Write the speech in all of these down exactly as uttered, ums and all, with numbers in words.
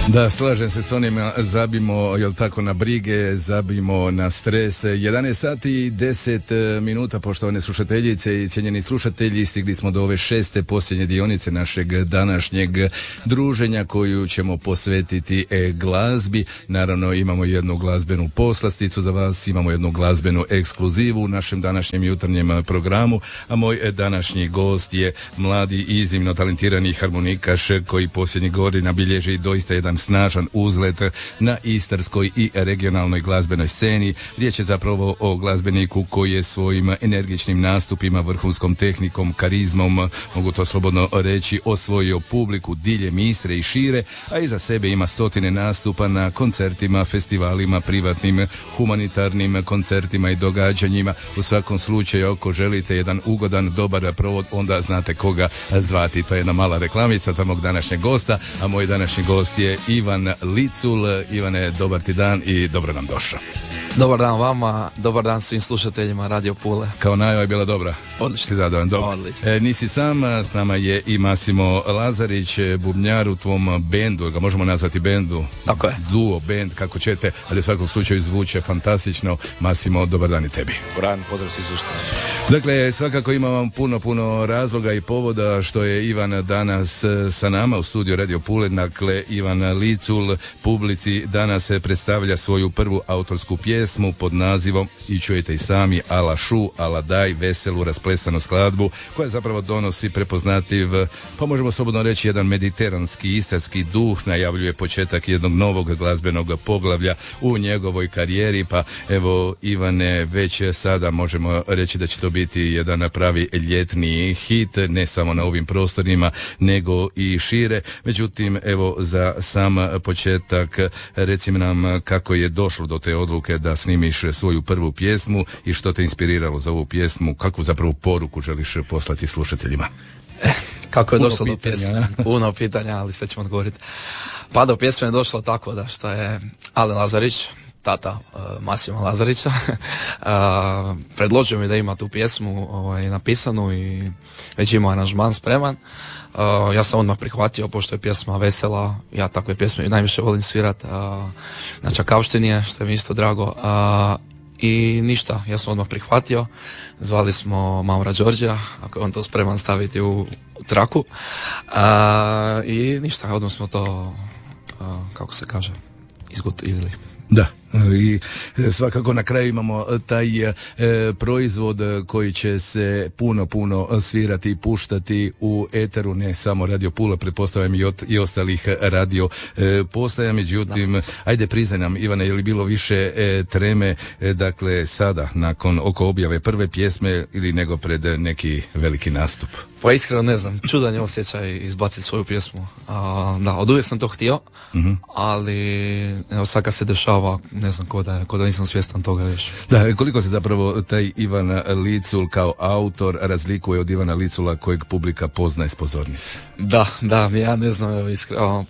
Da, slažem se s onima, zabimo, jel tako, na brige, zabimo na stres. jedanaest sati i deset minuta, poštovane slušateljice i cijenjeni slušatelji, stigli smo do ove šeste posljednje dionice našeg današnjeg druženja koju ćemo posvetiti e glazbi. Naravno, imamo jednu glazbenu poslasticu za vas, imamo jednu glazbenu ekskluzivu u našem današnjem jutarnjem programu, a moj današnji gost je mladi i iznimno talentirani harmonikaš koji posljednjih godina bilježi doista jedan snažan uzlet na istarskoj i regionalnoj glazbenoj sceni. Riječ je zapravo o glazbeniku koji je svojim energičnim nastupima, vrhunskom tehnikom, karizmom, mogu to slobodno reći, osvojio publiku diljem Istre i šire, a iza sebe ima stotine nastupa na koncertima, festivalima, privatnim, humanitarnim koncertima i događanjima. U svakom slučaju, ako želite jedan ugodan, dobar provod, onda znate koga zvati. To je jedna mala reklamica za mog današnjeg gosta, a moj današnji gost je Ivan Licul. Ivane, dobar ti dan i dobro nam došao. Dobar dan vama, dobar dan svim slušateljima Radio Pule. Kao najava je bila dobra. Odlično. Odlično. E, nisi sam, s nama je i Massimo Lazarić, bubnjar u tvom bendu, ga možemo nazvati bendu. Tako je. Duo, bend, kako ćete, ali u svakom slučaju zvuče fantastično. Massimo, dobar dan i tebi. Dobar dan, pozdrav svi slušatelji. Dakle, svakako imam puno, puno razloga i povoda što je Ivan danas sa nama u studiju Radio Pule. Dakle, Ivan Licul publici danas predstavlja svoju prvu autorsku pjesmu pod nazivom, i čujete i sami, Ala šu, ala daj, veselu, rasplesanu skladbu, koja zapravo donosi prepoznatljiv, pa možemo slobodno reći, jedan mediteranski, istarski duh, najavljuje početak jednog novog glazbenog poglavlja u njegovoj karijeri. Pa evo, Ivane, već sada možemo reći da će to biti jedan pravi ljetni hit, ne samo na ovim prostorima, nego i šire. Međutim, evo, za sam početak reci nam kako je došlo do te odluke da snimiš svoju prvu pjesmu i što te inspiriralo za ovu pjesmu, kakvu zapravo poruku želiš poslati slušateljima? Eh, kako je puno došlo pitanja, do pjesme? Puno pitanja, ali sve ćemo odgovoriti. Pa do pjesme je došlo tako da što je Ale Lazarić, tata uh, Massima Lazarića, uh, predložio mi da ima tu pjesmu ovaj, napisanu i već ima aranžman spreman. Uh, ja sam odmah prihvatio, pošto je pjesma vesela, ja takve pjesme najviše volim svirat, uh, na Čakavštini je, što je mi isto drago. Uh, I ništa, ja sam odmah prihvatio, zvali smo Maura Đorđa, ako je on to spreman staviti u, u traku. Uh, I ništa, odmah smo to, uh, kako se kaže, izgotovili. Da, i svakako na kraju imamo taj e, proizvod koji će se puno, puno svirati i puštati u eteru, ne samo Radio Pula, pretpostavljam i, od, i ostalih radio e, postaja. Međutim, da. Ajde priznaj nam, Ivane, je li bilo više e, treme, e, dakle, sada, nakon oko objave prve pjesme ili nego pred neki veliki nastup? Pa iskreno ne znam, čudan je osjećaj izbaciti svoju pjesmu. A, da, od uvijek sam to htio, uh-huh. ali evo sad kad se dešava, ne znam, ko da, ko da nisam svjestan toga još. Da, koliko se zapravo taj Ivan Licul kao autor razlikuje od Ivana Licula kojeg publika poznaje s pozornice? Da, da, ja ne znam, evo iskreno,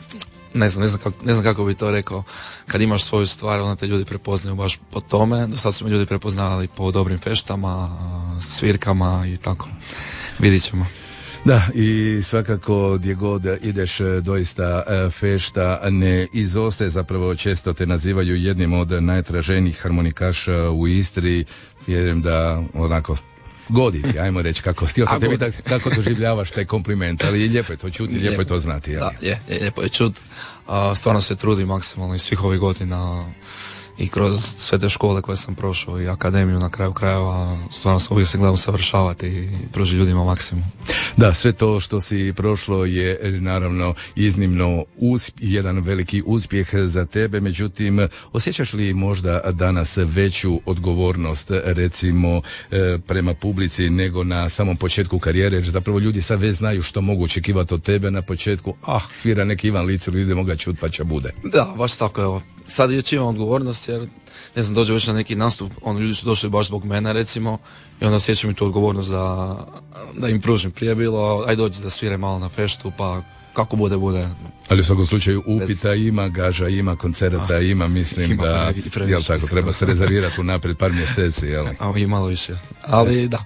ne znam, ne znam, kako, ne znam kako bi to rekao. Kad imaš svoju stvar, onda te ljudi prepoznaju baš po tome. Do sad su me ljudi prepoznali po dobrim feštama, svirkama i tako. Vidit ćemo. Da, i svakako gdje god ideš doista fešta ne izostaje, zapravo često te nazivaju jednim od najtraženijih harmonikaša u Istri. Vjerujem da onako goditi, ajmo reći, kako htio sam te vidjeti kako doživljavaš taj kompliment, ali lijepo je to čuti, lijepo, lijepo je to znati. Jel? Da, je, je, lijepo je čuti. Stvarno se trudi maksimalno iz svih ovih godina i kroz sve te škole koje sam prošao i akademiju na kraju krajeva, stvarno sam uvijek se gledam usavršavati i pružiti ljudima maksimum. Da, sve to što si prošlo je naravno iznimno uspj- jedan veliki uspjeh za tebe, međutim, osjećaš li možda danas veću odgovornost, recimo, e, prema publici nego na samom početku karijere, jer zapravo ljudi sad već znaju što mogu očekivati od tebe na početku, ah, svira neki Ivan Licul, idemo ga čut pa će bude. Da, baš tako, evo. Sad već imam odgovornost jer, ne znam, dođe već na neki nastup, ono, ljudi su došli baš zbog mene, recimo, i onda osjećam i tu odgovornost da, da im pružim. Prije bilo, aj dođi da svire malo na feštu, pa kako bude, bude. Ali u svakom slučaju upita ima, gaža ima, koncerta ah, ima, mislim ima, da, previše, jel tako, treba se rezervirati unaprijed par mjeseci, jel? A i malo više, ali da.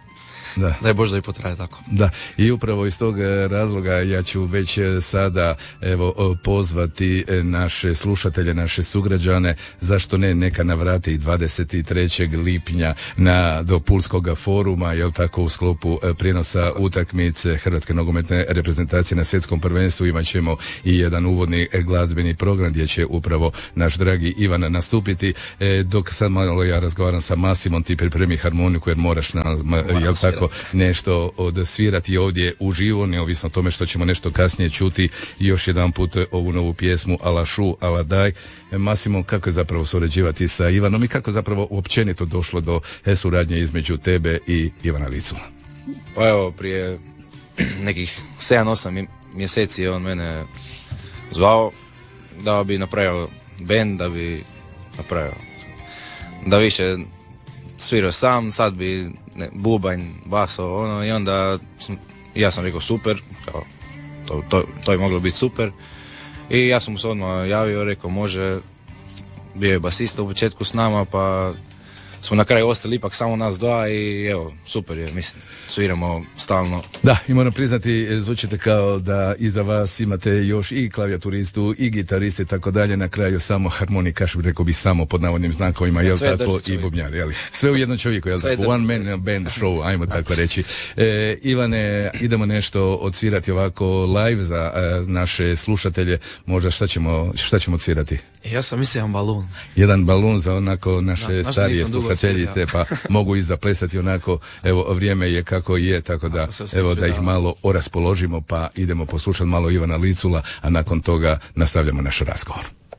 da. Daj Bože da i potraje tako. Da, i upravo iz tog razloga ja ću već sada evo pozvati naše slušatelje, naše sugrađane, zašto ne, neka navrati dvadeset trećeg lipnja na do Pulskog foruma, jel tako, u sklopu prijenosa utakmice Hrvatske nogometne reprezentacije na svjetskom prvenstvu imat ćemo i jedan uvodni glazbeni program gdje će upravo naš dragi Ivan nastupiti. E, dok sad malo ja razgovaram sa Masimom, ti pripremi harmoniku jer moraš na, jel tako, nešto odsvirati ovdje uživo, neovisno o tome što ćemo nešto kasnije čuti još jedan put ovu novu pjesmu Ala šu, ala daj. E, Masimo, kako je zapravo surađivati sa Ivanom i kako zapravo općenito došlo do e, suradnje između tebe i Ivana Licula? Pa evo, prije nekih sedam osam mjeseci je on mene zvao da bi napravio band, da bi napravio da više svirao sam, sad bi ne, bubanj, baso, ono, i onda sam, ja sam rekao super, kao, to, to, to je moglo biti super, i ja sam mu se odmah javio, rekao može, bio je basista u početku s nama, pa smo na kraju ostali ipak samo nas dva i evo, super je, mislim, sviramo stalno. Da, i moram priznati, zvučite kao da iza vas imate još i klavijaturistu i gitariste i tako dalje, na kraju samo harmonikaš, rekao bi samo pod navodnim znakovima, jel tako, i bubnjar, jel? Sve u jednom čovjeku, jel tako, one man band show, ajmo tako reći. E, Ivane, idemo nešto odsvirati ovako live za e, naše slušatelje, možda šta ćemo, šta ćemo odsvirati? Ja sam mislio jedan balun. Jedan balun za onako naše da, starije slušateljice, pa mogu i zaplesati onako, evo, vrijeme je kako je, tako da, evo, da ih malo oraspoložimo, pa idemo poslušati malo Ivana Licula, a nakon toga nastavljamo naš razgovor.